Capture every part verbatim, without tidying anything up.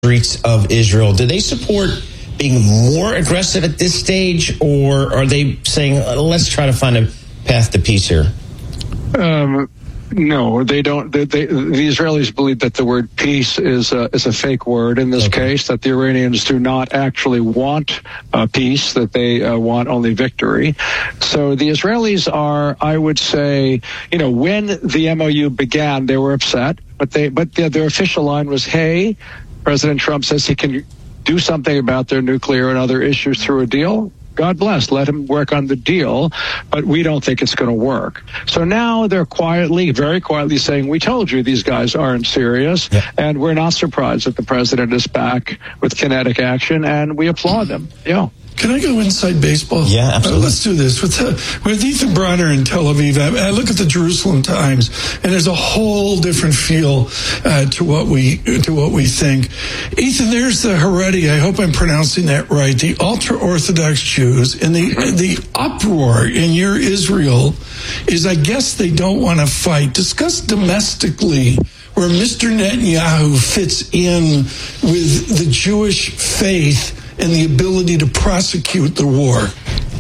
streets of Israel. Do they support being more aggressive at this stage, or are they saying, let's try to find a path to peace here? Um, no, they don't. They, they, the Israelis believe that the word peace is a, is a fake word in this okay. case, that the Iranians do not actually want uh, peace, that they uh, want only victory. So the Israelis are, I would say, you know, when the M O U began, they were upset, but they, but the, their official line was, hey, President Trump says he can do something about their nuclear and other issues through a deal. God bless, let him work on the deal, but we don't think it's going to work. So now they're quietly, very quietly saying, we told you these guys aren't serious, yeah. and we're not surprised that the president is back with kinetic action, and we applaud them. Yeah. Can I go inside baseball? Yeah, absolutely. Uh, let's do this. With, uh, with Ethan Bronner in Tel Aviv, I, I look at the Jerusalem Times, and there's a whole different feel uh, to what we to what we think. Ethan, there's the Haredi, I hope I'm pronouncing that right, the ultra-Orthodox Jews, and the, the uproar in your Israel is, I guess they don't want to fight. Discuss domestically where Mister Netanyahu fits in with the Jewish faith and the ability to prosecute the war.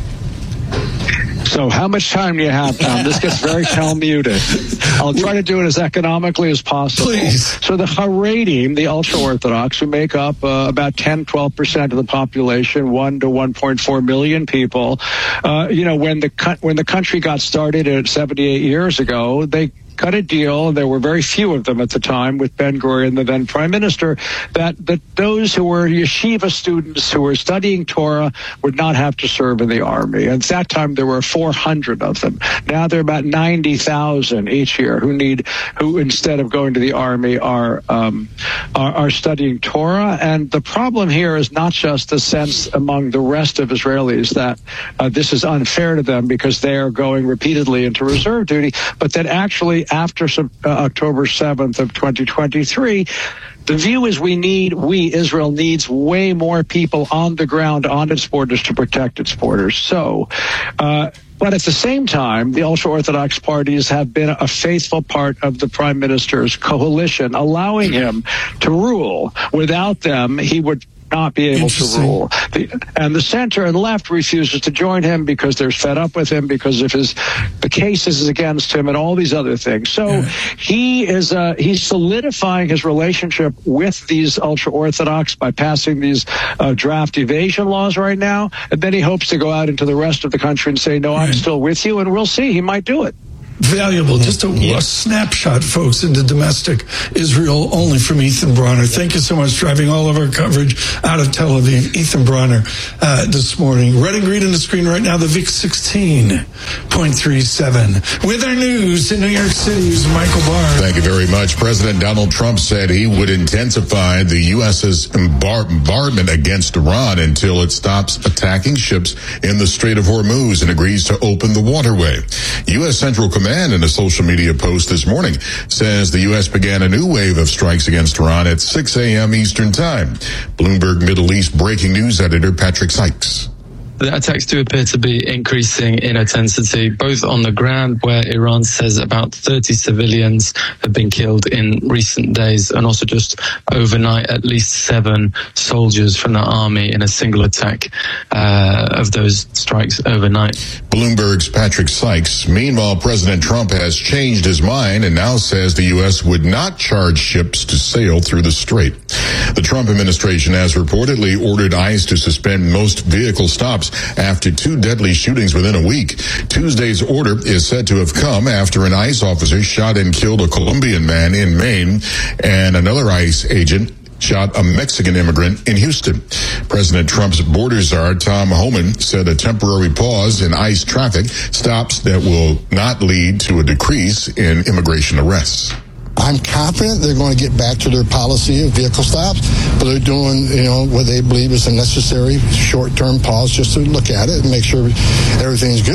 So how much time do you have, Tom? This gets very Talmudic. I'll try to do it as economically as possible. Please. So the Haredim, the ultra-Orthodox, who make up uh, about ten, twelve percent of the population, one to one point four million people, uh, you know, when the, when the country got started at seventy-eight years ago, they cut a deal, there were very few of them at the time with Ben-Gurion, the then prime minister, that, that those who were yeshiva students who were studying Torah would not have to serve in the army. And at that time, there were four hundred of them. Now there are about ninety thousand each year who need, who instead of going to the army are, um, are, are studying Torah. And the problem here is not just the sense among the rest of Israelis that uh, this is unfair to them because they are going repeatedly into reserve duty, but that actually after uh, October seventh of twenty twenty-three, the view is we need, we, Israel needs way more people on the ground on its borders to protect its borders. So, uh, but at the same time, the ultra-Orthodox parties have been a faithful part of the prime minister's coalition, allowing him to rule. Without them, he would not be able to rule. The, and the center and left refuses to join him because they're fed up with him because of his the cases against him and all these other things. So yeah. he is uh, he's solidifying his relationship with these ultra-Orthodox by passing these uh, draft evasion laws right now, and then he hopes to go out into the rest of the country and say, no, I'm still with you, and we'll see. He might do it. Valuable. Just a, yeah. a snapshot, folks, into domestic Israel, only from Ethan Bronner. Thank you so much for driving all of our coverage out of Tel Aviv. Ethan Bronner uh, this morning. Red and green on the screen right now, the V I X sixteen point three seven. With our news in New York City, is Michael Barr. Thank you very much. President Donald Trump said he would intensify the U S's bombardment against Iran until it stops attacking ships in the Strait of Hormuz and agrees to open the waterway. U S Central Command in a social media post this morning says the U S began a new wave of strikes against Iran at six a.m. Eastern Time. Bloomberg Middle East breaking news editor Patrick Sykes. The attacks do appear to be increasing in intensity, both on the ground, where Iran says about thirty civilians have been killed in recent days, and also just overnight, at least seven soldiers from the army in a single attack uh, of those strikes overnight. Bloomberg's Patrick Sykes. Meanwhile, President Trump has changed his mind and now says the U S would not charge ships to sail through the strait. The Trump administration has reportedly ordered ICE to suspend most vehicle stops after two deadly shootings within a week. Tuesday's order is said to have come after an ICE officer shot and killed a Colombian man in Maine, and another ICE agent shot a Mexican immigrant in Houston. President Trump's border czar, Tom Homan, said a temporary pause in ICE traffic stops that will not lead to a decrease in immigration arrests. I'm confident they're going to get back to their policy of vehicle stops, but they're doing, you know, what they believe is a necessary short-term pause just to look at it and make sure everything's good.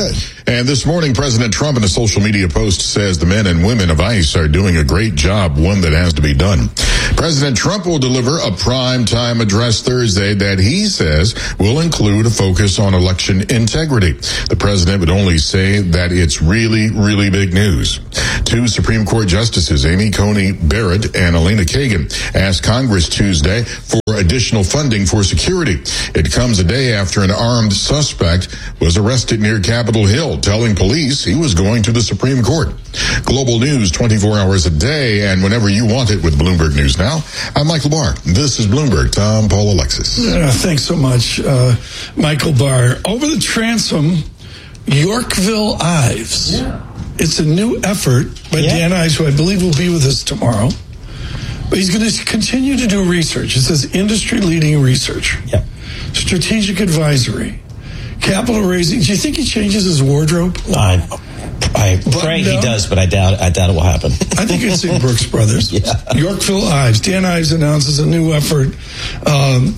And this morning, President Trump in a social media post says the men and women of ICE are doing a great job, one that has to be done. President Trump will deliver a prime-time address Thursday that he says will include a focus on election integrity. The president would only say that it's really, really big news. Two Supreme Court justices, Amy Coney Barrett and Elena Kagan, asked Congress Tuesday for additional funding for security. It comes a day after an armed suspect was arrested near Capitol Hill, telling police he was going to the Supreme Court. Global news twenty-four hours a day and whenever you want it with Bloomberg News Now. I'm Michael Barr. This is Bloomberg. Tom, Paul, Alexis. Uh, thanks so much, uh, Michael Barr. Over the transom, Yorkville Ives. Yeah. It's a new effort by yeah. Dan Ives, who I believe will be with us tomorrow. But he's going to continue to do research. It says industry-leading research. Yeah. Strategic advisory. Capital raising. Do you think he changes his wardrobe? I, I pray he does, but I doubt, I doubt it will happen. I think it's in Brooks Brothers. Yeah. Yorkville Ives. Dan Ives announces a new effort. Um,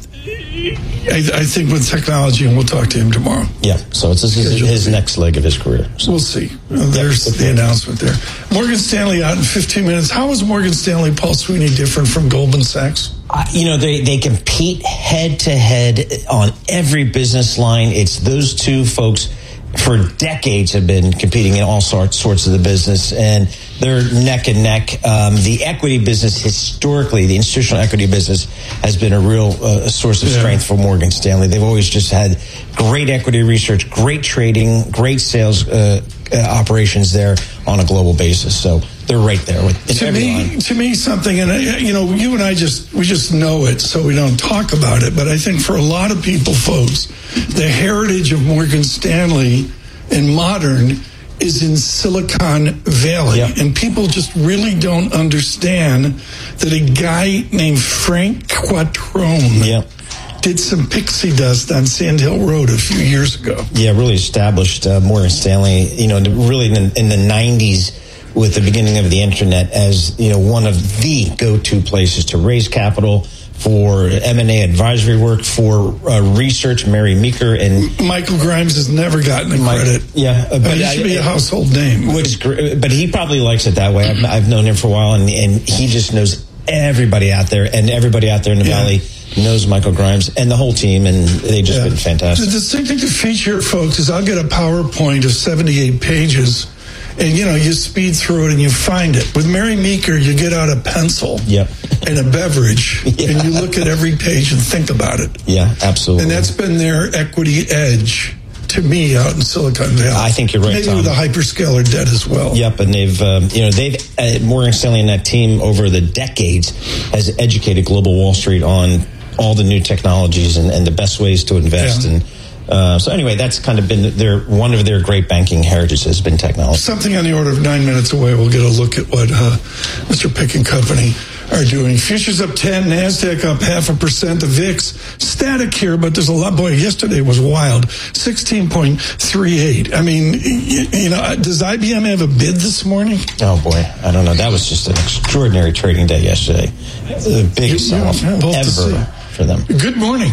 I, I think with technology, and we'll talk to him tomorrow. Yeah, so it's his, his, his next leg of his career. So. We'll see. Uh, there's yep. the announcement there. Morgan Stanley out in fifteen minutes. How is Morgan Stanley, Paul Sweeney, different from Goldman Sachs? Uh, you know, they, they compete head-to-head on every business line. It's those two folks for decades have been competing in all sorts sorts of the business, and they're neck and neck. Um, the equity business, historically, the institutional equity business has been a real uh, source of yeah. strength for Morgan Stanley. They've always just had great equity research, great trading, great sales uh, uh, operations there on a global basis. So they're right there with to me. Line. To me, something, and I, you know, you and I just we just know it, so we don't talk about it. But I think for a lot of people, folks, the heritage of Morgan Stanley in modern is in Silicon Valley. Yep. And people just really don't understand that a guy named Frank Quattrone yep. did some pixie dust on Sand Hill Road a few years ago. Yeah, really established uh, Morgan Stanley, you know, really in the, in the nineties with the beginning of the internet as, you know, one of the go-to places to raise capital for M and A advisory work, for uh, research. Mary Meeker and Michael Grimes has never gotten the Mike, credit. Yeah, but he should be a household name. Which is great, but he probably likes it that way. I've, I've known him for a while, and, and he just knows everybody out there, and everybody out there in the yeah. Valley knows Michael Grimes and the whole team, and they've just yeah. been fantastic. The distinctive feature, folks, is I'll get a PowerPoint of seventy-eight pages. And, you know, you speed through it and you find it. With Mary Meeker, you get out a pencil yep. and a beverage, yeah. and you look at every page and think about it. Yeah, absolutely. And that's been their equity edge to me out in Silicon Valley. I think you're right, Maybe Tom. with the hyperscaler debt as well. Yep, and they've, um, you know, they've, uh, Morgan Stanley and that team over the decades has educated Global Wall Street on all the new technologies and, and the best ways to invest in. Yeah. Uh, so anyway, that's kind of been their one of their great banking heritages has been technology. Something on the order of nine minutes away, we'll get a look at what uh, Mister Pick and Company are doing. Futures up ten, NASDAQ up half a percent. The V I X static here, but there's a lot. Boy, yesterday was wild. sixteen point three eight. I mean, you, you know, does I B M have a bid this morning? Oh boy, I don't know. That was just an extraordinary trading day yesterday. The biggest sell-off ever for them. Good morning.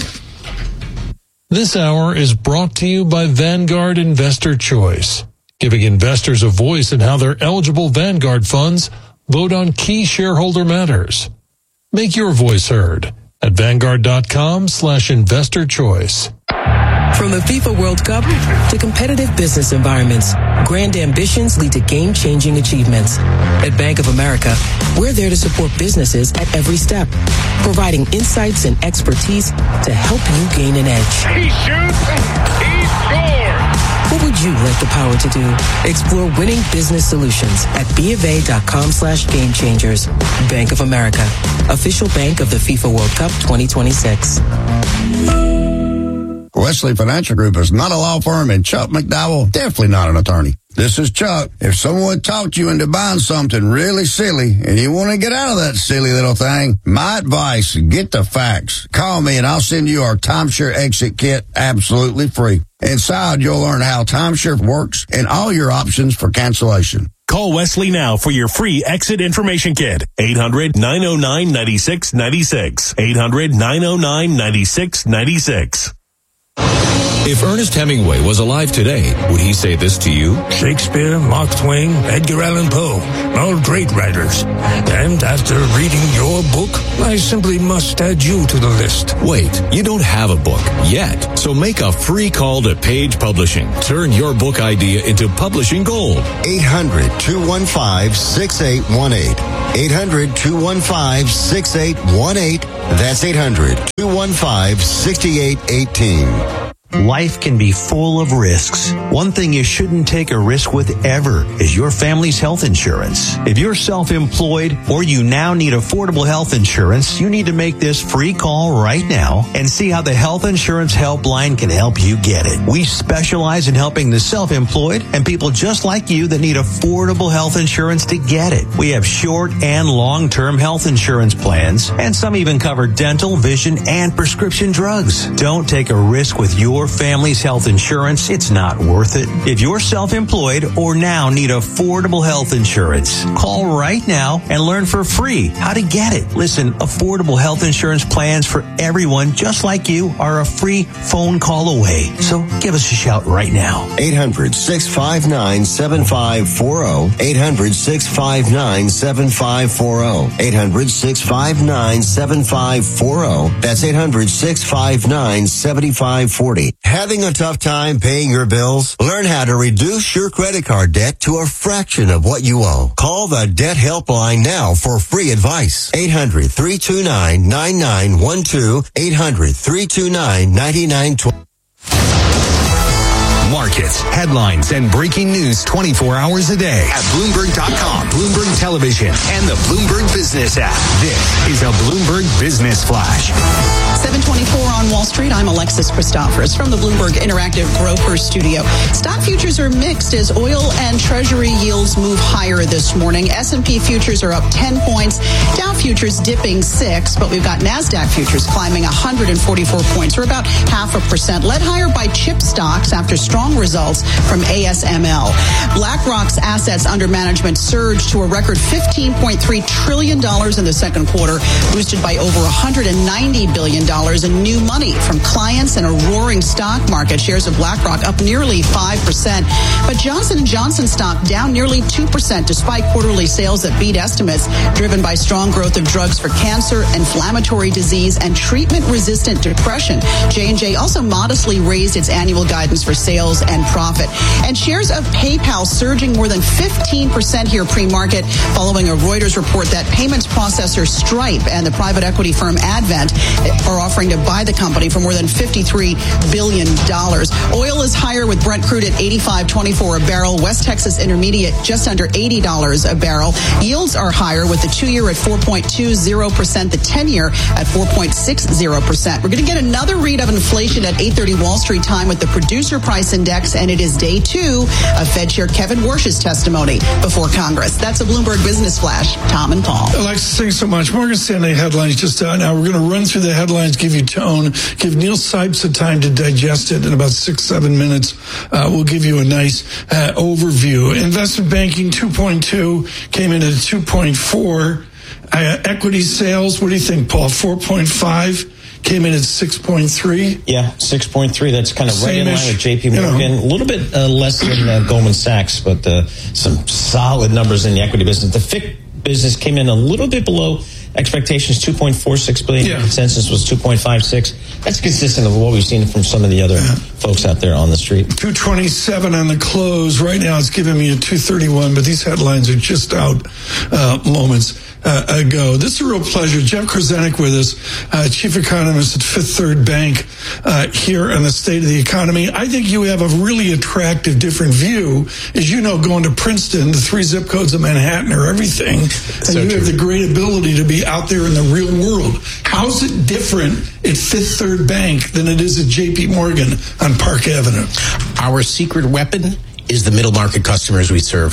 This hour is brought to you by Vanguard Investor Choice, giving investors a voice in how their eligible Vanguard funds vote on key shareholder matters. Make your voice heard at Vanguard.com slash investor choice. From the FIFA World Cup to competitive business environments, grand ambitions lead to game-changing achievements. At Bank of America, we're there to support businesses at every step, providing insights and expertise to help you gain an edge. He shoots, he scores! What would you like the power to do? Explore winning business solutions at BofA.com slash game changers. Bank of America, official bank of the FIFA World Cup twenty twenty-six. Wesley Financial Group is not a law firm, and Chuck McDowell, definitely not an attorney. This is Chuck. If someone talked you into buying something really silly and you want to get out of that silly little thing, my advice, get the facts. Call me and I'll send you our timeshare exit kit absolutely free. Inside, you'll learn how timeshare works and all your options for cancellation. Call Wesley now for your free exit information kit. eight hundred, nine oh nine, nine six nine six. eight hundred, nine oh nine, nine six nine six. If Ernest Hemingway was alive today, would he say this to you? Shakespeare, Mark Twain, Edgar Allan Poe, all great writers. And after reading your book, I simply must add you to the list. Wait, you don't have a book yet. So make a free call to Page Publishing. Turn your book idea into publishing gold. eight hundred, two one five, six eight one eight. eight hundred, two one five, six eight one eight. That's eight hundred, two one five, six eight one eight. Life can be full of risks. One thing you shouldn't take a risk with ever is your family's health insurance. If you're self-employed or you now need affordable health insurance, you need to make this free call right now and see how the Health Insurance Helpline can help you get it. We specialize in helping the self-employed and people just like you that need affordable health insurance to get it. We have short and long-term health insurance plans, and some even cover dental, vision, and prescription drugs. Don't take a risk with your family's health insurance. It's not worth it. If you're self-employed or now need affordable health insurance, call right now and learn for free how to get it. Listen, affordable health insurance plans for everyone just like you are a free phone call away. So give us a shout right now. eight hundred, six five nine, seven five four zero. eight hundred, six five nine, seven five four zero. eight hundred, six five nine, seven five four zero. That's eight hundred, six five nine, seven five four zero. Having a tough time paying your bills? Learn how to reduce your credit card debt to a fraction of what you owe. Call the Debt Helpline now for free advice. eight hundred, three two nine, nine nine one two. eight hundred, three two nine, nine nine two zero. Markets, headlines, and breaking news twenty-four hours a day at Bloomberg dot com, Bloomberg Television, and the Bloomberg Business app. This is a Bloomberg Business Flash. seven twenty-four on Wall Street. I'm Alexis Christophorus from the Bloomberg Interactive Broker Studio. Stock futures are mixed as oil and Treasury yields move higher this morning. S and P futures are up ten points. Dow futures dipping six, but we've got NASDAQ futures climbing one hundred forty-four points, or about half a percent, led higher by chip stocks after strong results from A S M L. BlackRock's assets under management surged to a record fifteen point three trillion dollars in the second quarter, boosted by over one hundred ninety billion dollars in new money from clients and a roaring stock market. Shares of BlackRock up nearly five percent. But Johnson and Johnson stock down nearly two percent despite quarterly sales that beat estimates, driven by strong growth of drugs for cancer, inflammatory disease, and treatment-resistant depression. J and J also modestly raised its annual guidance for sales and profit. And shares of PayPal surging more than fifteen percent here pre-market following a Reuters report that payments processor Stripe and the private equity firm Advent are offering to buy the company for more than fifty-three billion dollars. Oil is higher with Brent crude at eighty-five twenty-four a barrel. West Texas Intermediate just under eighty dollars a barrel. Yields are higher with the two-year at four point two zero percent, the ten-year at four point six zero percent. We're going to get another read of inflation at eight thirty Wall Street time with the producer price index, and it is day two of Fed Chair Kevin Warsh's testimony before Congress. That's a Bloomberg Business Flash. Tom and Paul. Alexis, thanks so much. Morgan Stanley headlines just out now. We're going to run through the headlines, give you tone, give Neil Sipes the time to digest it in about six, seven minutes. Uh, we'll give you a nice uh, overview. Investment banking two point two came in at two point four. Uh, equity sales, what do you think, Paul? four point five. Came in at six point three. Yeah, six point three. That's kind of Same-ish, right in line with J P Morgan. You know. A little bit uh, less than uh, Goldman Sachs, but uh, some solid numbers in the equity business. The F I C business came in a little bit below expectations, two point four six billion dollars. Yeah. Consensus was two point five six. That's consistent with what we've seen from some of the other yeah. folks out there on the street. two twenty-seven on the close. Right now it's giving me a two thirty-one, but these headlines are just out uh, moments uh, ago. This is a real pleasure. Jeff Krasanik with us, uh, chief economist at Fifth Third Bank uh, here on the state of the economy. I think you have a really attractive, different view. As you know, going to Princeton, the three zip codes of Manhattan are everything. And so you true. have the great ability to be out there in the real world. How's it different at Fifth Third Bank than it is at J P Morgan on Park Avenue? Our secret weapon is the middle market customers we serve.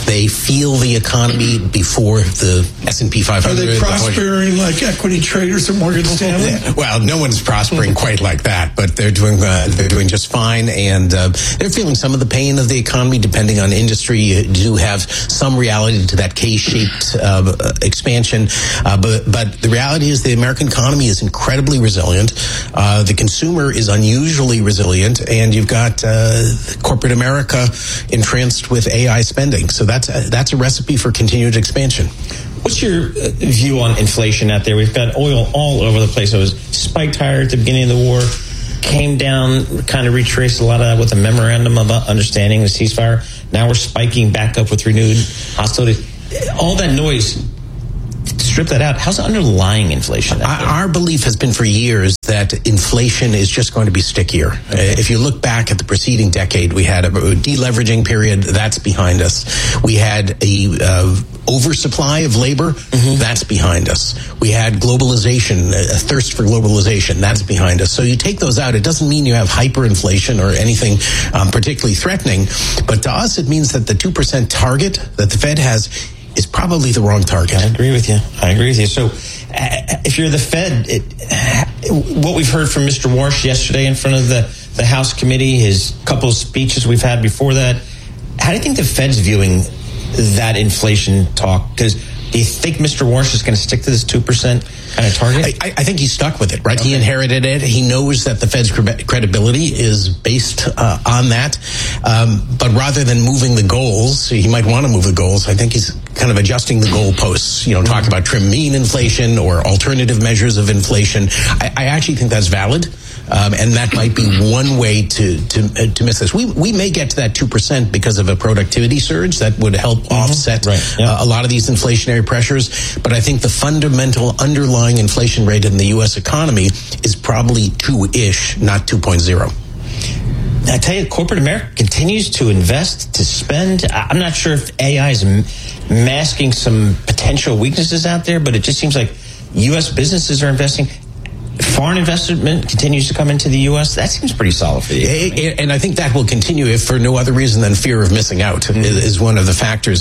They feel the economy before the S and P five hundred. Are they prospering like equity traders at Morgan Stanley? Well, no one's prospering quite like that, but they're doing uh, they're doing just fine, and uh, they're feeling some of the pain of the economy, depending on industry. You do have some reality to that K-shaped uh, expansion, uh, but but the reality is the American economy is incredibly resilient. Uh, the consumer is unusually resilient, and you've got uh, corporate America entranced with A I spending. So that's a, that's a recipe for continued expansion. What's your view on inflation out there? We've got oil all over the place. It was spiked higher at the beginning of the war, came down, kind of retraced a lot of that with a memorandum of understanding, the ceasefire. Now we're spiking back up with renewed hostility. All that noise, strip that out. How's the underlying inflation? Our belief has been for years that inflation is just going to be stickier. Okay. If you look back at the preceding decade, we had a deleveraging period. That's behind us. We had a uh, oversupply of labor. Mm-hmm. That's behind us. We had globalization, a thirst for globalization. That's behind us. So you take those out. It doesn't mean you have hyperinflation or anything um, particularly threatening. But to us, it means that the two percent target that the Fed has is probably the wrong target. I agree with you. I agree with you. So uh, if you're the Fed, it, what we've heard from Mister Warsh yesterday in front of the, the House committee, his couple of speeches we've had before that, how do you think the Fed's viewing that inflation talk? Because do you think Mister Warsh is going to stick to this two percent kind of target? I, I think he's stuck with it, right? Okay. He inherited it. He knows that the Fed's credibility is based uh, on that. Um, but rather than moving the goals, he might want to move the goals. I think he's kind of adjusting the goalposts, you know, talk about trim mean inflation or alternative measures of inflation. I, I actually think that's valid. Um, and that might be one way to to, uh, to miss this. We we may get to that two percent because of a productivity surge that would help mm-hmm. offset right. yeah. uh, a lot of these inflationary pressures. But I think the fundamental underlying inflation rate in the U S economy is probably two-ish, not two point oh. I tell you, corporate America continues to invest, to spend. I'm not sure if A I is masking some potential weaknesses out there, but it just seems like U S businesses are investing. Foreign investment continues to come into the U S. That seems pretty solid for you. And I think that will continue if for no other reason than fear of missing out mm-hmm. is one of the factors.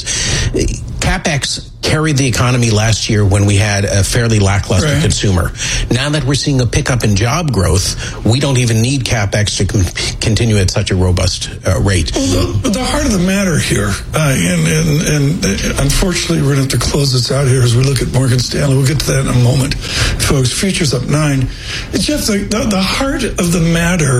CapEx carried the economy last year when we had a fairly lackluster right. consumer. Now that we're seeing a pickup in job growth, we don't even need CapEx to com- continue at such a robust uh, rate. Well, the, the heart of the matter here, uh, and, and, and unfortunately we're going to have to close this out here as we look at Morgan Stanley. We'll get to that in a moment. Folks, futures up nine. Jeff, the, the, the heart of the matter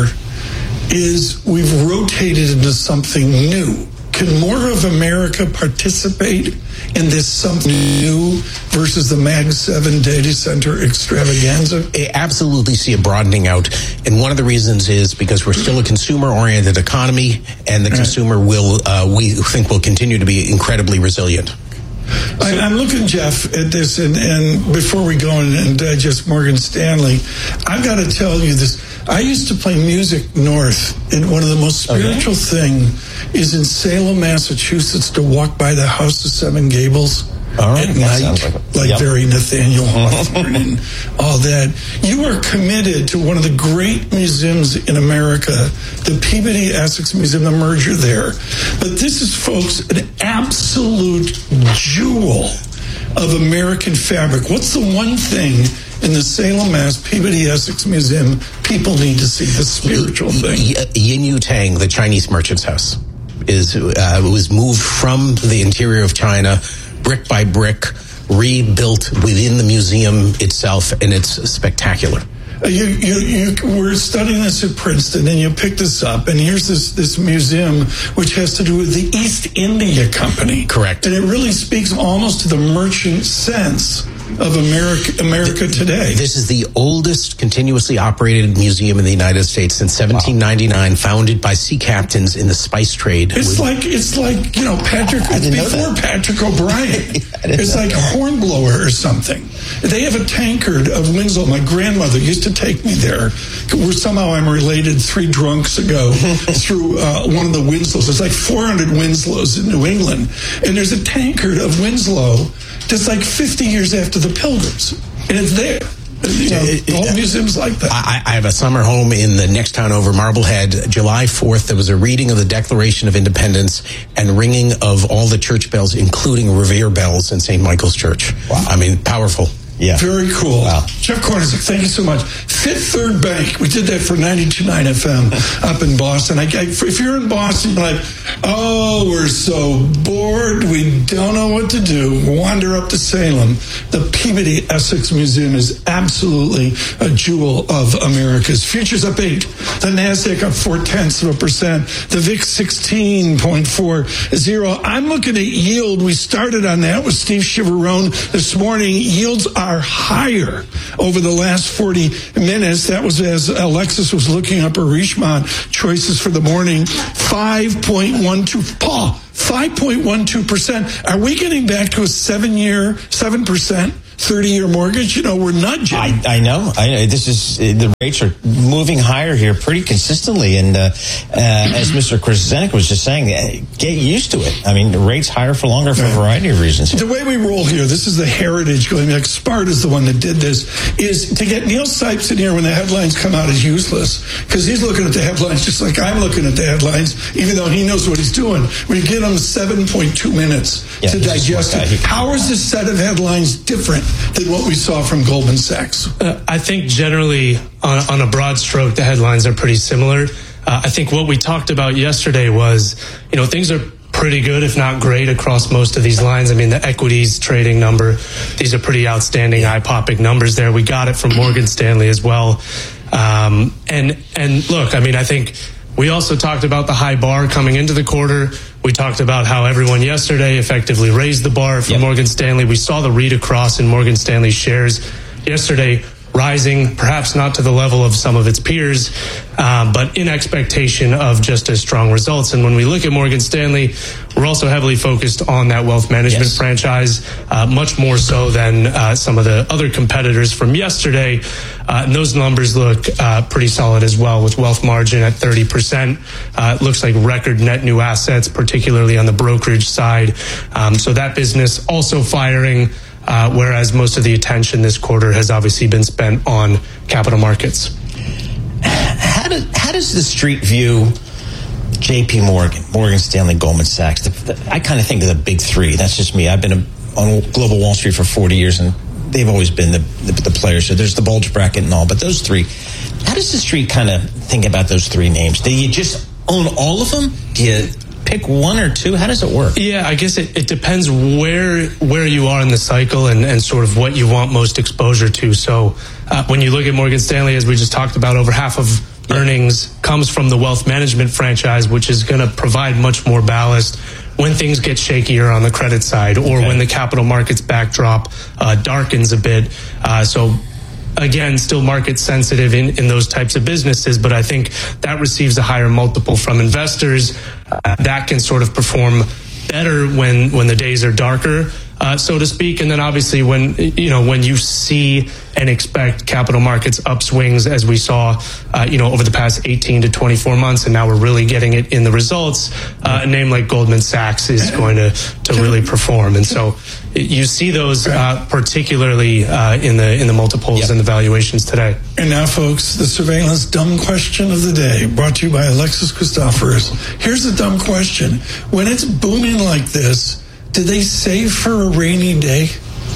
is we've rotated into something new. Can more of America participate in this something new versus the Mag seven data center extravaganza? I absolutely see a broadening out. And one of the reasons is because we're still a consumer-oriented economy, and the right. consumer will, uh, we think, will continue to be incredibly resilient. I, I'm looking, Jeff, at this, and, and before we go and, and digest Morgan Stanley, I've got to tell you this. I used to play Music North, and one of the most spiritual okay. thing is in Salem, Massachusetts, to walk by the House of Seven Gables all right. at night, like, like yep. very Nathaniel Hawthorne and all that. You are committed to one of the great museums in America, the Peabody Essex Museum, the merger there. But this is, folks, an absolute jewel of American fabric. What's the one thing in the Salem, Mass. Peabody Essex Museum people need to see? The spiritual thing. Yin Yu Tang, the Chinese merchant's house, is uh, was moved from the interior of China, brick by brick, rebuilt within the museum itself, and it's spectacular. Uh, you, you, you were studying this at Princeton, and you picked this up, and here's this, this museum which has to do with the East India Company. Correct. And it really speaks almost to the merchant sense of America, America today. This is the oldest continuously operated museum in the United States since seventeen ninety-nine, wow. founded by sea captains in the spice trade. It's with, like it's like you know Patrick before Patrick O'Brien. It's like Hornblower or something. They have a tankard of Winslow. My grandmother used to take me there. Where somehow I'm related three drunks ago through uh, one of the Winslows. There's like four hundred Winslows in New England, and there's a tankard of Winslow that's like fifty years after the Pilgrims, and it's there. You know, the whole museum's like that. I, I have a summer home in the next town over, Marblehead. July fourth, there was a reading of the Declaration of Independence and ringing of all the church bells, including Revere bells in Saint Michael's Church. Wow. I mean, powerful. Yeah. Very cool. Wow. Jeff Kornacek, thank you so much. Fifth Third Bank, we did that for ninety-two point nine F M up in Boston. I, I, if you're in Boston, you're like, oh, we're so bored, we don't know what to do. Wander up to Salem. The Peabody Essex Museum is absolutely a jewel of America's. Futures up eight. The NASDAQ up four-tenths of a percent. The V I X sixteen point four zero. I'm looking at yield. We started on that with Steve Chiavarone this morning. Yields are are higher over the last forty minutes. That was as Alexis was looking up her Richemont choices for the morning. five point one two, Paul, five point one two percent. Are we getting back to a seven-year, seven percent? thirty-year mortgage, you know, we're nudging. I, I know. I, this is the rates are moving higher here pretty consistently, and uh, uh, as Mister Krasanik was just saying, get used to it. I mean, the rates higher for longer for a variety of reasons. The way we roll here, this is the heritage going back. Sparta's the one that did this. Is to get Neil Sipes in here when the headlines come out is useless because he's looking at the headlines just like I'm looking at the headlines, even though he knows what he's doing. We give him seven point two minutes yeah, to digest it. How is this set of headlines different than what we saw from Goldman Sachs? Uh, I think generally, on, on a broad stroke, the headlines are pretty similar. Uh, I think what we talked about yesterday was, you know, things are pretty good, if not great, across most of these lines. I mean, the equities trading number, these are pretty outstanding, eye-popping numbers there. We got it from Morgan Stanley as well. Um, and and look, I mean, I think we also talked about the high bar coming into the quarter. We talked about how everyone yesterday effectively raised the bar for yep. Morgan Stanley. We saw the read across in Morgan Stanley shares yesterday rising, perhaps not to the level of some of its peers, uh, but in expectation of just as strong results. And when we look at Morgan Stanley, we're also heavily focused on that wealth management yes. franchise, uh, much more so than uh, some of the other competitors from yesterday. Uh, and those numbers look uh, pretty solid as well, with wealth margin at thirty percent. Uh, it looks like record net new assets, particularly on the brokerage side. Um, so that business also firing. Uh, whereas most of the attention this quarter has obviously been spent on capital markets. How, do, how does the street view J P Morgan, Morgan Stanley, Goldman Sachs? The, the, I kind of think of the big three. That's just me. I've been a, on Global Wall Street for forty years, and they've always been the, the, the players. So there's the bulge bracket and all, but those three. How does the street kind of think about those three names? Do you just own all of them? Do you pick one or two? How does it work? Yeah, I guess it, it depends where where you are in the cycle and, and sort of what you want most exposure to. So uh, when you look at Morgan Stanley, as we just talked about, over half of yeah. earnings comes from the wealth management franchise, which is going to provide much more ballast when things get shakier on the credit side or okay. when the capital markets backdrop uh, darkens a bit. Uh, so Again, still market sensitive in, in those types of businesses, but I think that receives a higher multiple from investors. Uh, that can sort of perform better when, when the days are darker, uh, so to speak. And then obviously when, you know, when you see and expect capital markets upswings as we saw, uh, you know, over the past eighteen to twenty-four months, and now we're really getting it in the results, uh, a name like Goldman Sachs is going to, to really perform. And so you see those uh, particularly uh, in the in the multiples yep. and the valuations today. And now, folks, the surveillance dumb question of the day, brought to you by Alexis Christoforous. Here's a dumb question. When it's booming like this, do they save for a rainy day?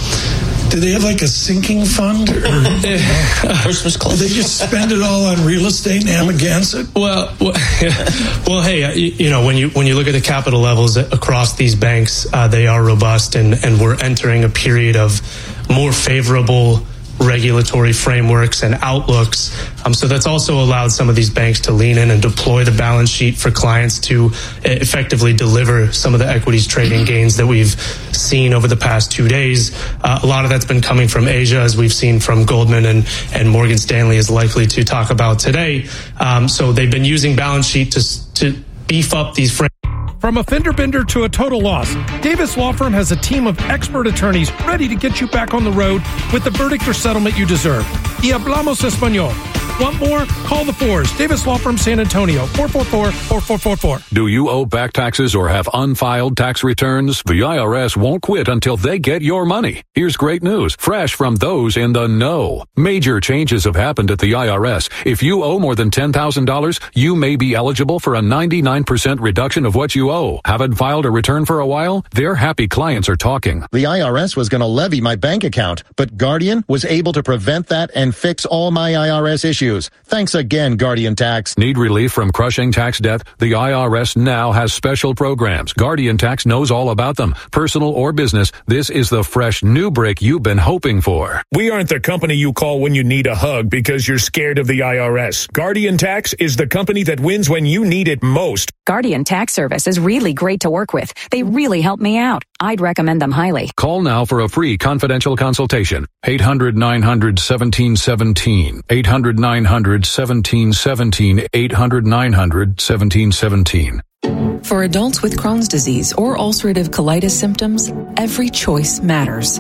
Do they have like a sinking fund? Or Christmas club? Do they just spend it all on real estate and Amagansett? Well, well, well, hey, you, you know, when you when you look at the capital levels across these banks, uh, they are robust, and, and we're entering a period of more favorable regulatory frameworks and outlooks. Um, so that's also allowed some of these banks to lean in and deploy the balance sheet for clients to effectively deliver some of the equities trading gains that we've seen over the past two days. Uh, a lot of that's been coming from Asia, as we've seen from Goldman, and, and Morgan Stanley is likely to talk about today. Um, so they've been using balance sheet to, to beef up these frameworks. From a fender bender to a total loss, Davis Law Firm has a team of expert attorneys ready to get you back on the road with the verdict or settlement you deserve. Y hablamos español. Want more? Call the Fours. Davis Law Firm San Antonio, four four four, four four four four. Do you owe back taxes or have unfiled tax returns? The I R S won't quit until they get your money. Here's great news, fresh from those in the know. Major changes have happened at the I R S. If you owe more than ten thousand dollars, you may be eligible for a ninety-nine percent reduction of what you owe. Haven't filed a return for a while? Their happy clients are talking. The I R S was going to levy my bank account, but Guardian was able to prevent that and fix all my I R S issues. Thanks again, Guardian Tax. Need relief from crushing tax debt? The I R S now has special programs. Guardian Tax knows all about them. Personal or business, this is the fresh new break you've been hoping for. We aren't the company you call when you need a hug because you're scared of the I R S. Guardian Tax is the company that wins when you need it most. Guardian Tax Service is really great to work with. They really help me out. I'd recommend them highly. Call now for a free confidential consultation. eight hundred nine hundred seventeen seventeen. eight hundred nine hundred seventeen seventeen. eight hundred nine hundred seventeen seventeen. For adults with Crohn's disease or ulcerative colitis symptoms, every choice matters.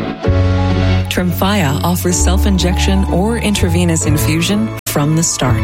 Tremfya offers self-injection or intravenous infusion from the start.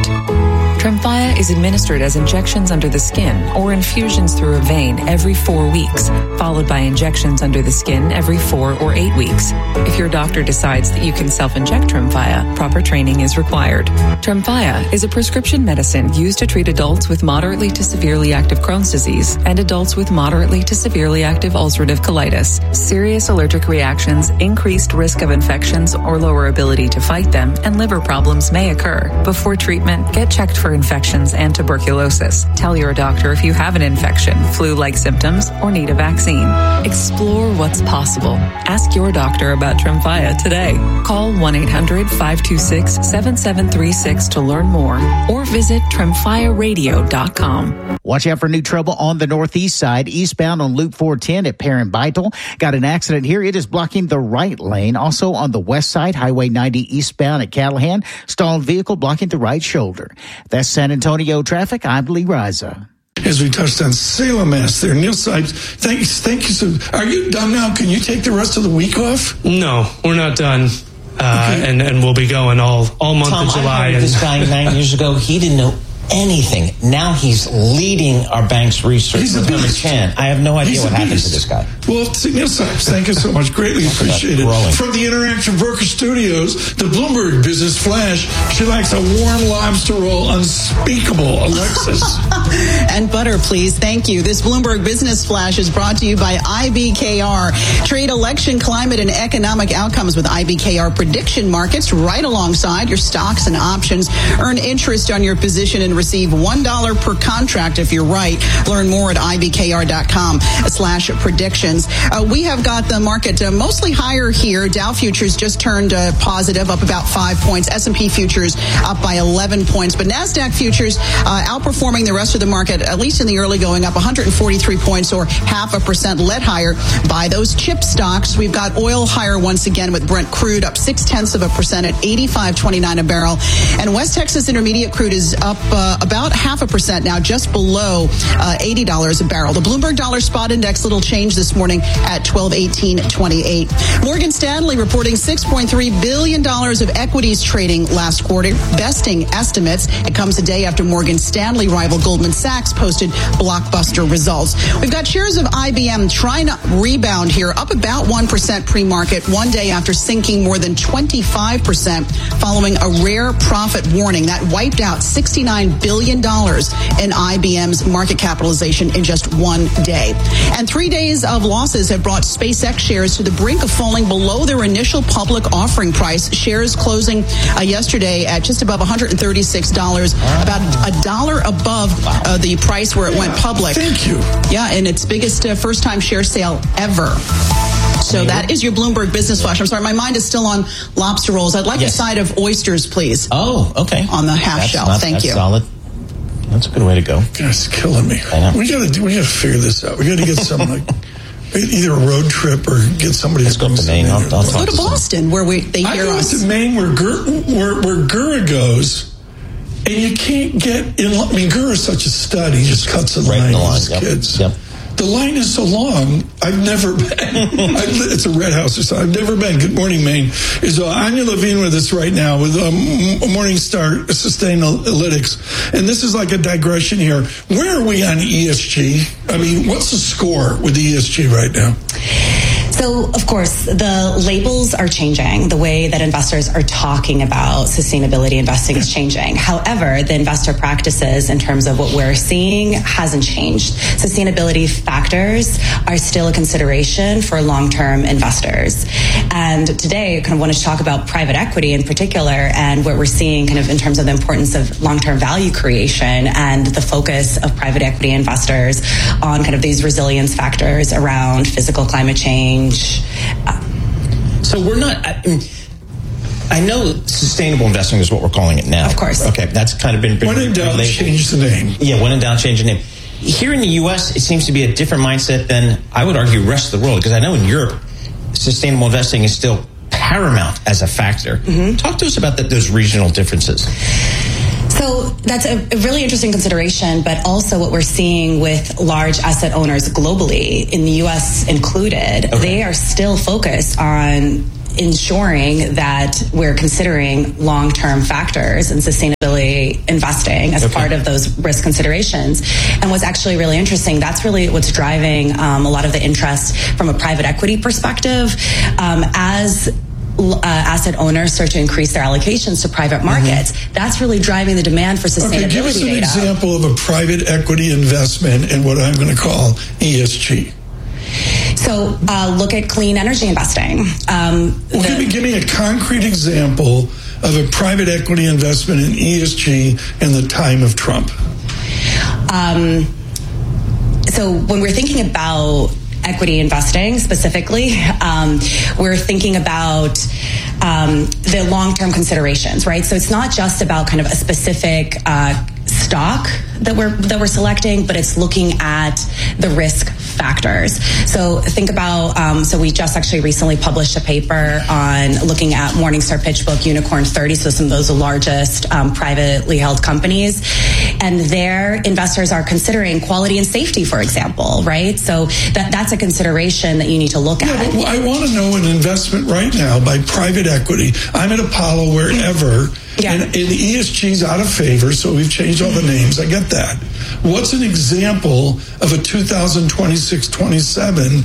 Tremfya is administered as injections under the skin or infusions through a vein every four weeks, followed by injections under the skin every four or eight weeks. If your doctor decides that you can self-inject Tremfya, proper training is required. Tremfya is a prescription medicine used to treat adults with moderately to severely active Crohn's disease and adults with moderately to severely active ulcerative colitis. Serious allergic reactions, increased risk of infections or lower ability to fight them, and liver problems may occur. Before treatment, get checked for infections and tuberculosis. Tell your doctor if you have an infection, flu-like symptoms, or need a vaccine. Explore what's possible. Ask your doctor about Tremfya today. Call one eight hundred five two six seven seven three six to learn more or visit tremfya radio dot com. Watch out for new trouble on the northeast side, eastbound on Loop four ten at Perrin Beitel. Got an accident here. It is blocking the right lane. Also on the west side, Highway ninety eastbound at Callahan. Stalled vehicle blocking the right shoulder. That's San Antonio traffic. I'm Lee Riza. As we touched on Salem Mass there, Neil Sipes, thanks, thank you. So, are you done now? Can you take the rest of the week off? No, we're not done. Uh, okay. and, and we'll be going all, all month Tom, of July. I hired and this guy nine years ago. He didn't know anything. Now he's leading our bank's research he's with Herman Chan. I have no idea he's what happened to this guy. Well, Neil Sipes, thank you so much. Greatly appreciate it. From the Interactive Broker Studios, the Bloomberg Business Flash. She likes a warm lobster roll, unspeakable. Alexis. And butter, please. Thank you. This Bloomberg Business Flash is brought to you by I B K R. Trade election, climate, and economic outcomes with I B K R prediction markets right alongside your stocks and options. Earn interest on your position and receive one dollar per contract if you're right. Learn more at I B K R dot com slash predictions. Uh, we have got the market uh, mostly higher here. Dow futures just turned uh, positive, up about five points. S and P futures up by eleven points. But NASDAQ futures uh, outperforming the rest of the market, at least in the early going, up one hundred forty-three points or half a percent, led higher by those chip stocks. We've got oil higher once again with Brent crude up six tenths of a percent at eighty-five twenty-nine a barrel. And West Texas Intermediate crude is up uh, about half a percent now, just below uh, eighty dollars a barrel. The Bloomberg Dollar Spot Index, little change this morning at twelve eighteen twenty-eight. Morgan Stanley reporting six point three billion dollars of equities trading last quarter, besting estimates. It comes a day after Morgan Stanley rival Goldman Sachs posted blockbuster results. We've got shares of I B M trying to rebound here, up about one percent pre-market, one day after sinking more than twenty-five percent following a rare profit warning that wiped out sixty-nine billion dollars in I B M's market capitalization in just one day. And three days of losses have brought SpaceX shares to the brink of falling below their initial public offering price. Shares closing uh, yesterday at just above one hundred thirty-six dollars, about a dollar above uh, the price where it yeah, went public. Thank you. Yeah, and its biggest uh, first-time share sale ever. So that is your Bloomberg Business Flash. I'm sorry, my mind is still on lobster rolls. I'd like yes. a side of oysters, please. Oh, okay. On the half that's shell. Not, Thank that's you. Solid. That's a good way to go. It's killing me. We gotta do. We gotta figure this out. We gotta get some like either a road trip or get somebody. Let's go to Maine. I'll, I'll go to Boston, where we they hear I us. I go to Maine, where Gur, where where Gura goes, and you can't get in. I mean, Gura's such a stud. He just cuts in right line in the line. with his Yep. kids. Yep. The line is so long, I've never been. I, it's a red house or something. I've never been. Good morning, Maine. Is uh, Anya Levine with us right now with um, Morningstar Sustainalytics. And this is like a digression here. Where are we on E S G? I mean, what's the score with E S G right now? So, of course, the labels are changing. The way that investors are talking about sustainability investing is changing. However, the investor practices in terms of what we're seeing hasn't changed. Sustainability factors are still a consideration for long-term investors. And today, I kind of want to talk about private equity in particular and what we're seeing kind of in terms of the importance of long-term value creation and the focus of private equity investors on kind of these resilience factors around physical climate change. So we're not, I, I know sustainable investing is what we're calling it now. Of course. Okay, that's kind of been... been when in doubt, change the name. Yeah, when in doubt, change the name. Here in the U S, it seems to be a different mindset than, I would argue, the rest of the world, because I know in Europe, sustainable investing is still paramount as a factor. Mm-hmm. Talk to us about the, those regional differences. So that's a really interesting consideration, but also what we're seeing with large asset owners globally, in the U S included, okay. They are still focused on ensuring that we're considering long-term factors and sustainability investing as okay. part of those risk considerations. And what's actually really interesting, that's really what's driving um, a lot of the interest from a private equity perspective um, as Uh, asset owners start to increase their allocations to private markets. Mm-hmm. That's really driving the demand for sustainability. Okay, give us an data. example of a private equity investment in what I'm going to call E S G. So uh, look at clean energy investing. Um, well, the, give, me, give me a concrete example of a private equity investment in E S G in the time of Trump. Um, so when we're thinking about equity investing specifically, um, we're thinking about um, the long-term considerations, right? So it's not just about kind of a specific uh, stock that we're that we're selecting, but it's looking at the risk factors. So think about, um, so we just actually recently published a paper on looking at Morningstar PitchBook Unicorn thirty, so some of those largest um, privately held companies. And their investors are considering quality and safety, for example, right? So that that's a consideration that you need to look yeah, at. But I want to know an investment right now by private equity. I'm at Apollo, wherever, yeah. and, and E S G's out of favor, so we've changed all the names. I get that. What's an example of a two thousand twenty-six twenty-seven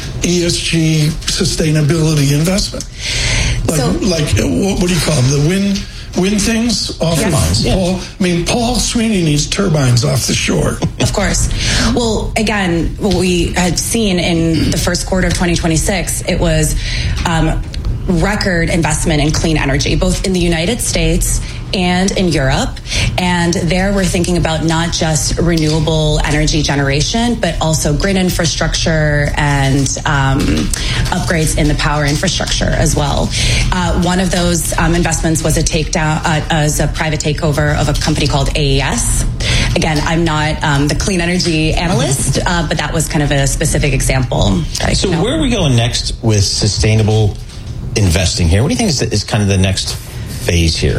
E S G sustainability investment? Like, so, like what, what do you call them? The wind... Wind things off turbines. of yeah. Paul. I mean, Paul Sweeney needs turbines off the shore. Of course. Well, again, what we had seen in the first quarter of twenty twenty-six, it was um, record investment in clean energy, both in the United States and in Europe. And there we're thinking about not just renewable energy generation, but also grid infrastructure and um, upgrades in the power infrastructure as well. Uh, one of those um, investments was a takedown, uh, as a private takeover of a company called A E S. Again, I'm not um, the clean energy analyst, uh, but that was kind of a specific example. So where are we going next with sustainable investing here? What do you think is, is kind of the next phase here?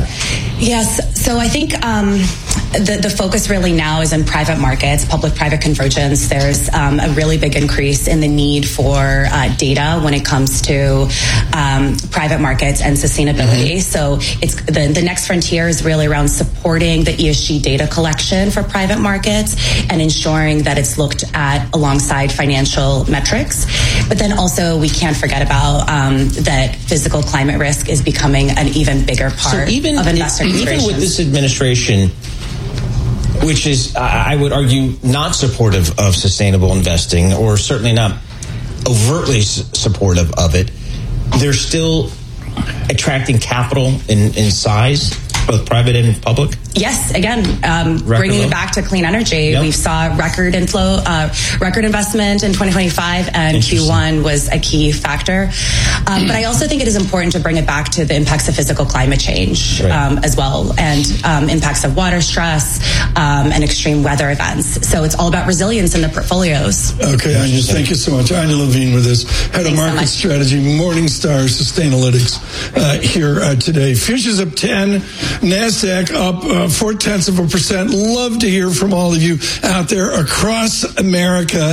Yes. So I think um, the, the focus really now is in private markets, public-private convergence. There's um, a really big increase in the need for uh, data when it comes to um, private markets and sustainability. Mm-hmm. So it's the, the next frontier is really around supporting the E S G data collection for private markets and ensuring that it's looked at alongside financial metrics. But then also we can't forget about um, that physical climate risk is becoming an even bigger part so even, of investor even with this administration, which is, I would argue, not supportive of sustainable investing, or certainly not overtly supportive of it, they're still attracting capital in, in size, both private and public? Yes, again, um, bringing low. it back to clean energy. Yep. We saw record inflow, uh, record investment in twenty twenty-five, and Q one was a key factor. Um, but I also think it is important to bring it back to the impacts of physical climate change right. um, as well, and um, impacts of water stress um, and extreme weather events. So it's all about resilience in the portfolios. Okay, Anya, thank you so much. Anya Levine with us, Head Thanks of Market so Strategy, Morningstar Sustainalytics uh, here uh, today. Futures up ten, NASDAQ up uh, four tenths of a percent. Love to hear from all of you out there across America.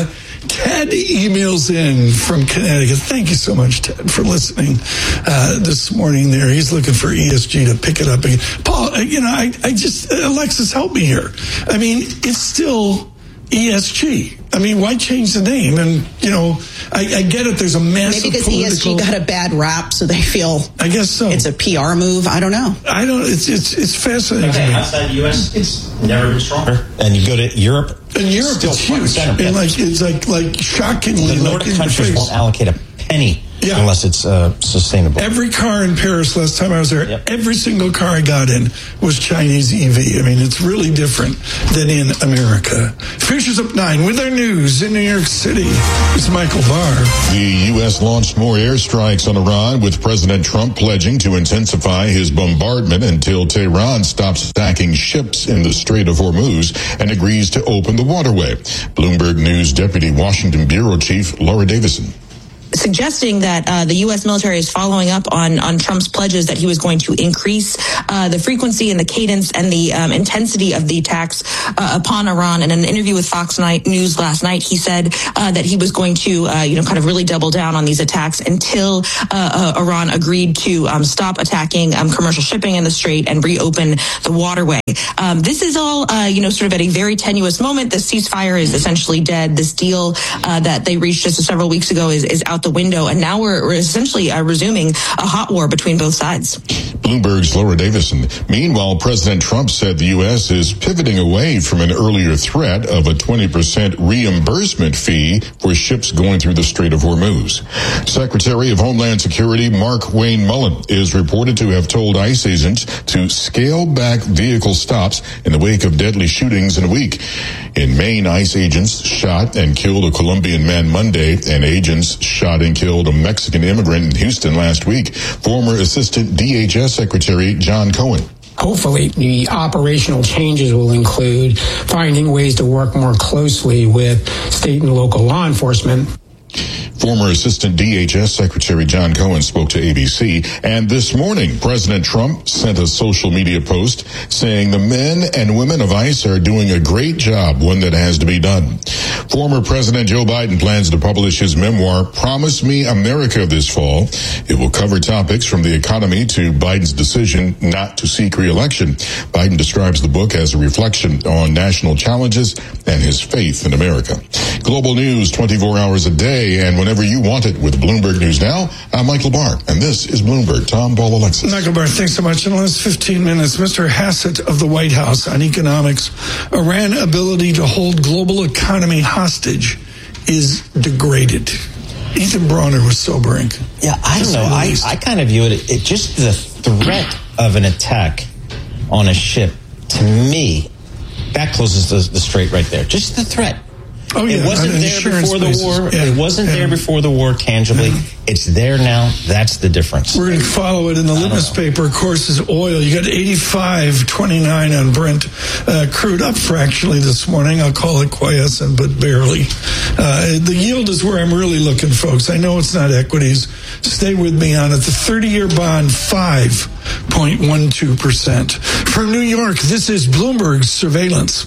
Ted emails in from Connecticut. Thank you so much, Ted, for listening uh, this morning there. He's looking for E S G to pick it up again. Paul, you know, I, I just, Alexis, help me here. I mean, it's still E S G. I mean, why change the name? And, you know, I, I get it. There's a massive Maybe because political... E S G got a bad rap, so they feel... I guess so. It's a P R move. I don't know. I don't... It's it's it's fascinating. Okay, outside the U S, it's never been stronger. And you go to Europe... In Europe, still it's huge. And like, it's like, like shockingly... The Nordic like countries won't allocate a penny Yeah. unless it's uh, sustainable. Every car in Paris last time I was there, yep. every single car I got in was Chinese E V. I mean, it's really different than in America. Futures up nine with our news in New York City. It's Michael Barr. The U S launched more airstrikes on Iran, with President Trump pledging to intensify his bombardment until Tehran stops attacking ships in the Strait of Hormuz and agrees to open the waterway. Bloomberg News Deputy Washington Bureau Chief Laura Davison. Suggesting that uh, the U S military is following up on, on Trump's pledges that he was going to increase uh, the frequency and the cadence and the um, intensity of the attacks uh, upon Iran. In an interview with Fox News last night, he said uh, that he was going to, uh, you know, kind of really double down on these attacks until uh, uh, Iran agreed to um, stop attacking um, commercial shipping in the Strait and reopen the waterway. Um, this is all, uh, you know, sort of at a very tenuous moment. The ceasefire is essentially dead. This deal uh, that they reached just several weeks ago is, is out the window, and now we're, we're essentially uh, resuming a hot war between both sides. Bloomberg's Laura Davison. Meanwhile, President Trump said the U S is pivoting away from an earlier threat of a twenty percent reimbursement fee for ships going through the Strait of Hormuz. Secretary of Homeland Security Mark Wayne Mullen is reported to have told ICE agents to scale back vehicle stops in the wake of deadly shootings in a week. In Maine, ICE agents shot and killed a Colombian man Monday, and agents shot and killed a Mexican immigrant in Houston last week. Former Assistant D H S Secretary John Cohen. Hopefully, the operational changes will include finding ways to work more closely with state and local law enforcement. Former Assistant D H S Secretary John Cohen spoke to A B C, and this morning, President Trump sent a social media post saying the men and women of ICE are doing a great job, one that has to be done. Former President Joe Biden plans to publish his memoir, Promise Me America, this fall. It will cover topics from the economy to Biden's decision not to seek re-election. Biden describes the book as a reflection on national challenges and his faith in America. Global news twenty-four hours a day, and whenever you want it with Bloomberg News Now, I'm Michael Barr, and this is Bloomberg. Tom, Paul, Alexis. Michael Barr, thanks so much. In the last fifteen minutes, Mister Hassett of the White House on economics, Iran's ability to hold global economy hostage is degraded. Ethan Bronner was sobering. Yeah, I don't know. I, I kind of view it, it just the threat of an attack on a ship, to me, that closes the, the strait right there. Just the threat. Oh, yeah. It wasn't there before the basis. war. Yeah. It wasn't yeah. there before the war tangibly. Yeah. It's there now. That's the difference. We're going to follow it in the litmus paper, of course, is oil. You got eighty-five twenty-nine on Brent uh, crude, up fractionally this morning. I'll call it quiescent, but barely. Uh, the yield is where I'm really looking, folks. I know it's not equities. Stay with me on it. The thirty-year bond, five point one two percent. From New York, this is Bloomberg's Surveillance.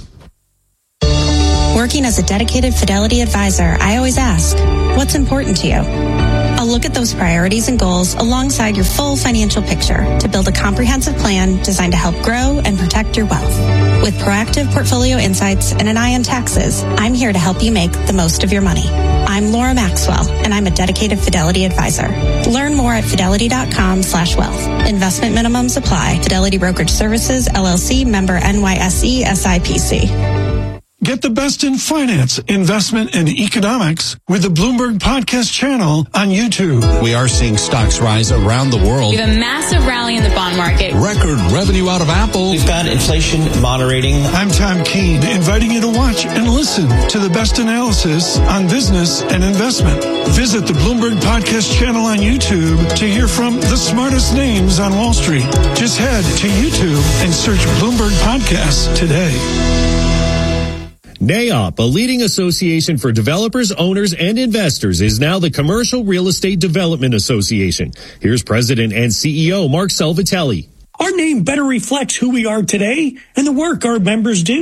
Working as a dedicated Fidelity advisor, I always ask, what's important to you? I'll look at those priorities and goals alongside your full financial picture to build a comprehensive plan designed to help grow and protect your wealth. With proactive portfolio insights and an eye on taxes, I'm here to help you make the most of your money. I'm Laura Maxwell, and I'm a dedicated Fidelity advisor. Learn more at fidelity.com slash wealth. Investment minimums apply. Fidelity Brokerage Services, L L C, member N Y S E, S I P C. Get the best in finance, investment, and economics with the Bloomberg Podcast channel on YouTube. We are seeing stocks rise around the world. We have a massive rally in the bond market. Record revenue out of Apple. We've got inflation moderating. I'm Tom Keene, inviting you to watch and listen to the best analysis on business and investment. Visit the Bloomberg Podcast channel on YouTube to hear from the smartest names on Wall Street. Just head to YouTube and search Bloomberg Podcasts today. N A O P, a leading association for developers, owners, and investors, is now the Commercial Real Estate Development Association. Here's President and C E O Mark Salvatelli. Our name better reflects who we are today and the work our members do.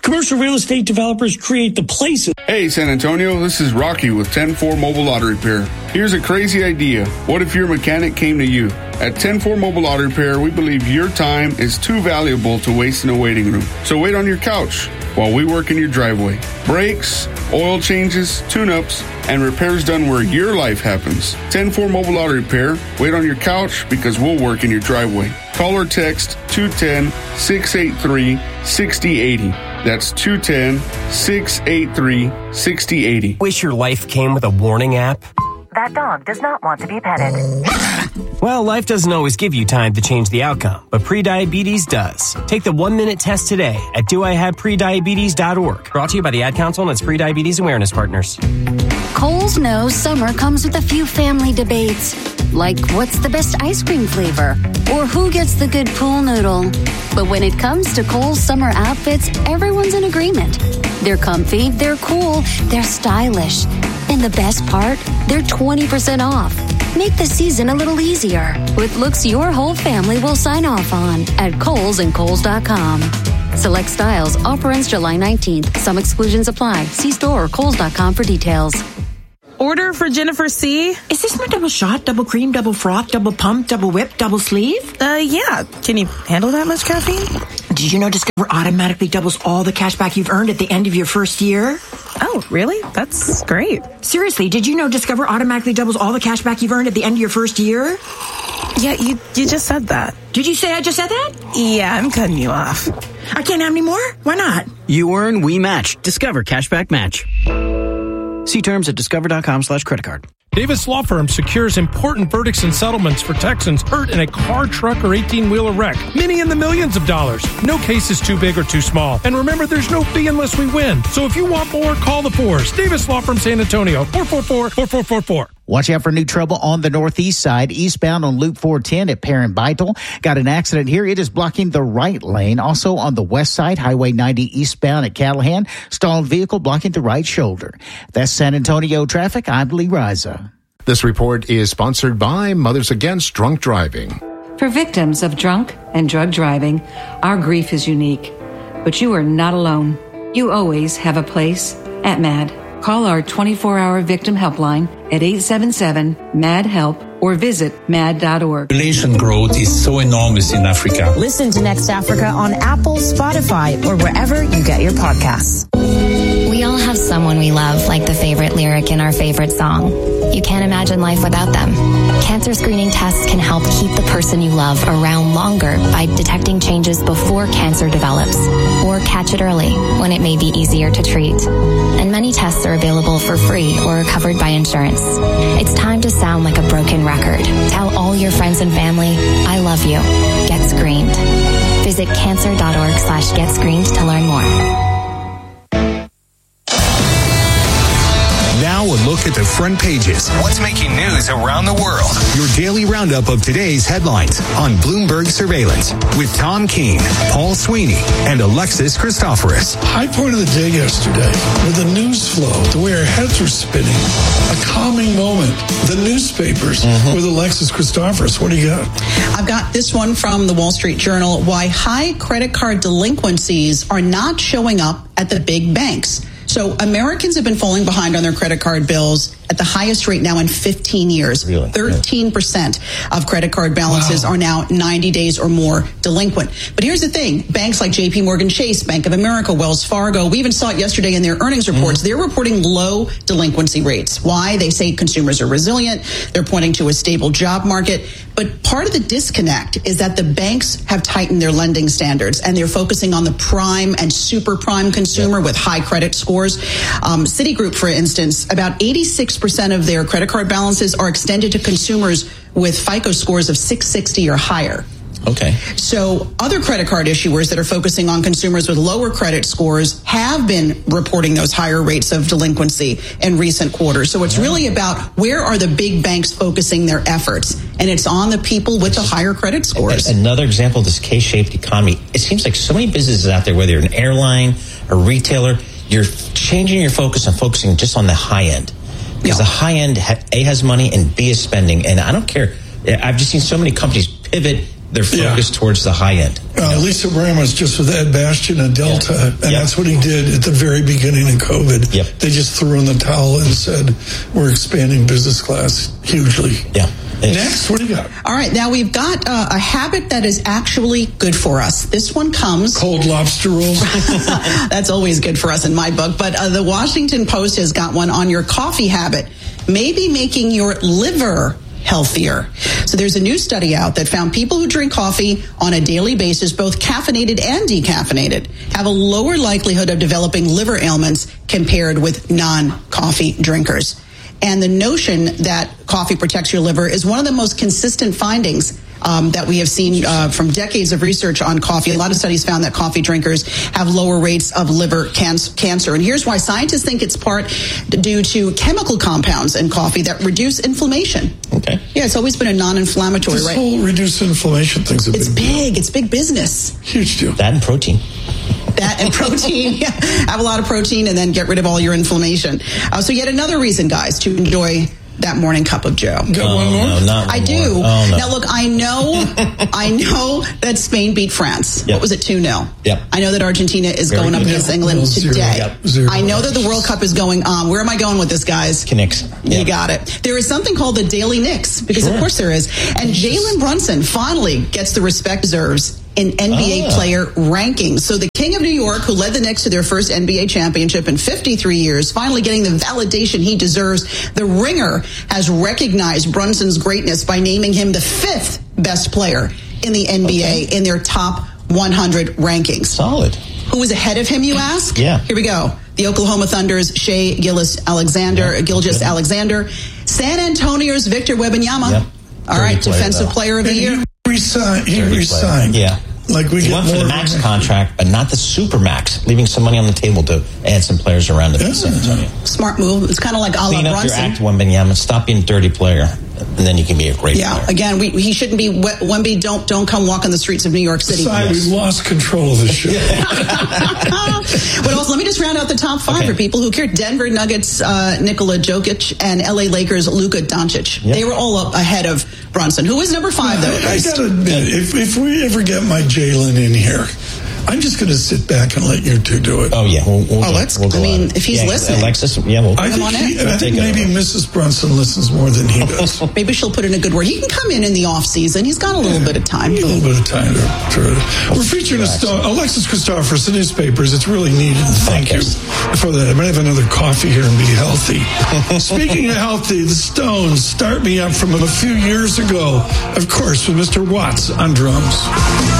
Commercial real estate developers create the places. Hey, San Antonio, this is Rocky with ten four Mobile Auto Repair. Here's a crazy idea. What if your mechanic came to you? At ten four Mobile Auto Repair, we believe your time is too valuable to waste in a waiting room. So wait on your couch while we work in your driveway. Brakes, oil changes, tune-ups, and repairs done where your life happens. ten four Mobile Auto Repair. Wait on your couch because we'll work in your driveway. Call or text two one zero, six eight three, six zero eight zero. That's two one zero, six eight three, six zero eight zero. Wish your life came with a warning app? That dog does not want to be petted. Well, life doesn't always give you time to change the outcome, but prediabetes does. Take the one-minute test today at do I have prediabetes dot org. Brought to you by the Ad Council and its prediabetes awareness partners. Kohl's knows summer comes with a few family debates, like what's the best ice cream flavor, or who gets the good pool noodle. But when it comes to Kohl's summer outfits, everyone's in agreement. They're comfy, they're cool, they're stylish. And the best part, they're twenty percent off. Make the season a little easier with looks your whole family will sign off on at Kohl's and Kohl's dot com. Select styles. Offer ends July nineteenth. Some exclusions apply. See store or Kohl's dot com for details. Order for Jennifer C. Is this my double shot, double cream, double froth, double pump, double whip, double sleeve? Uh, yeah. Can you handle that much caffeine? Did you know Discover automatically doubles all the cash back you've earned at the end of your first year? Oh, really? That's great. Seriously, did you know Discover automatically doubles all the cash back you've earned at the end of your first year? Yeah, you you just said that. Did you say I just said that? Yeah, I'm cutting you off. I can't have any more? Why not? You earn, we match. Discover Cashback Match. See terms at discover.com slash credit card. Davis Law Firm secures important verdicts and settlements for Texans hurt in a car, truck, or eighteen-wheeler wreck. Many in the millions of dollars. No case is too big or too small. And remember, there's no fee unless we win. So if you want more, call the Fours. Davis Law Firm San Antonio, four four four, four four four four. Watch out for new trouble on the northeast side, eastbound on Loop four ten at Perrin Beitel. Got an accident here. It is blocking the right lane. Also on the west side, Highway ninety eastbound at Callahan. Stalled vehicle blocking the right shoulder. That's San Antonio traffic. I'm Lee Riza. This report is sponsored by Mothers Against Drunk Driving. For victims of drunk and drug driving, our grief is unique. But you are not alone. You always have a place at MAD. Call our twenty-four hour victim helpline at eight seven seven, M A D, HELP or visit mad dot org. Population growth is so enormous in Africa. Listen to Next Africa on Apple, Spotify, or wherever you get your podcasts. We all have someone we love, like the favorite lyric in our favorite song. You can't imagine life without them. Cancer screening tests can help keep the person you love around longer by detecting changes before cancer develops, or catch it early when it may be easier to treat. And many tests are available for free or are covered by insurance. It's time to sound like a broken record. Tell all your friends and family, I love you. Get screened. Visit cancer dot org slash get screened to learn more. Now a look at the front pages. What's making news around the world? Your daily roundup of today's headlines on Bloomberg Surveillance with Tom Keene, Paul Sweeney, and Alexis Christoforous. High point of the day yesterday with the news flow, the way our heads were spinning, a calming moment. The newspapers mm-hmm. with Alexis Christoforous. What do you got? I've got this one from the Wall Street Journal. Why high credit card delinquencies are not showing up at the big banks. So Americans have been falling behind on their credit card bills at the highest rate now in fifteen years. Really? thirteen percent of credit card balances wow. are now ninety days or more delinquent. But here's the thing. Banks like J P Morgan Chase, Bank of America, Wells Fargo, we even saw it yesterday in their earnings reports. Mm-hmm. They're reporting low delinquency rates. Why? They say consumers are resilient. They're pointing to a stable job market. But part of the disconnect is that the banks have tightened their lending standards and they're focusing on the prime and super prime consumer yep. with high credit scores. Um, Citigroup, for instance, about eighty-six percent of their credit card balances are extended to consumers with FICO scores of six sixty or higher. Okay. So other credit card issuers that are focusing on consumers with lower credit scores have been reporting those higher rates of delinquency in recent quarters. So it's really about where are the big banks focusing their efforts? And it's on the people with the higher credit scores. Another example of this K-shaped economy. It seems like so many businesses out there, whether you're an airline, a retailer, you're changing your focus and focusing just on the high end. Because yeah. the high end, A, has money and B, is spending. And I don't care. I've just seen so many companies pivot They're focused yeah. towards the high end. Uh, Lisa Ramos just with Ed Bastian and Delta, yeah. and yep. that's what he did at the very beginning of COVID. Yep. They just threw in the towel and said, we're expanding business class hugely. Yeah. Next, what do you got? All right, now we've got uh, a habit that is actually good for us. This one comes... Cold lobster rolls. That's always good for us in my book. But uh, the Washington Post has got one on your coffee habit. Maybe making your liver healthier. So there's a new study out that found people who drink coffee on a daily basis, both caffeinated and decaffeinated, have a lower likelihood of developing liver ailments compared with non-coffee drinkers. And the notion that coffee protects your liver is one of the most consistent findings um, that we have seen uh, from decades of research on coffee. A lot of studies found that coffee drinkers have lower rates of liver can- cancer. And here's why. Scientists think it's part due to chemical compounds in coffee that reduce inflammation. Okay. Yeah, it's always been a non-inflammatory, this right? This whole reduced inflammation thing's a It's big big. deal. It's big business. Huge deal. That and protein. That and protein. Yeah. Have a lot of protein and then get rid of all your inflammation. Uh, so yet another reason, guys, to enjoy that morning cup of Joe. Got oh, one more? No, not one I do. More. Oh, no. Now, look, I know I know that Spain beat France. Yep. What was it, two nil? Yep. I know that Argentina is Very going up good. against Yep. England Well, today. zero. Yep. Zero. I know that the World Cup is going on. Where am I going with this, guys? Knicks. You Yep. got it. There is something called the Daily Knicks, because Sure. of course there is. And Jalen Brunson finally gets the respect deserves in N B A Ah. player rankings. So the King of New York, who led the Knicks to their first N B A championship in fifty-three years, finally getting the validation he deserves. The Ringer has recognized Brunson's greatness by naming him the fifth best player in the N B A okay. in their top one hundred rankings. Solid. Who was ahead of him, you ask? Yeah. Here we go. The Oklahoma Thunder's Shai Gilgeous-Alexander, Yeah. Gilgeous Alexander. San Antonio's Victor Wembanyama. Yep. All right, player, defensive though. player of the And year. He resigned. He resigned. Yeah. Like we he get went for more the max of contract, but not the super max, leaving some money on the table to add some players around it in San Antonio. Smart move. It's kind of like a la Clean up your Brunson. act, Wembanyama. Stop being a dirty player, and then you can be a great Yeah, player. again, we, he shouldn't be. Wemby, don't don't come walking the streets of New York City. Sorry, Yes. we've lost control of the show. But also, let me just round out the top five Okay. for people who care. Denver Nuggets, uh, Nikola Jokic, and L A Lakers, Luka Doncic. Yep. They were all up ahead of Brunson, who was number five, though. I, I gotta admit, if, if we ever get my Jalen in here, I'm just going to sit back and let you two do it. Oh, yeah. We'll, we'll Oh, go, let's- we'll go I mean, at it. if he's yeah, listening. Alexis, yeah, we'll I Come think, on he, in. I think Take it maybe over. Missus Brunson listens more than he does. Maybe she'll put in a good word. He can come in in the off season. He's got a little bit of time. A little bit of time to, to We're featuring a star, Alexis Christophorus, the newspapers. It's really needed. Thank you for that. I might have another coffee here and be healthy. Speaking of healthy, the Stones start me up from a few years ago, of course, with Mister Watts on drums.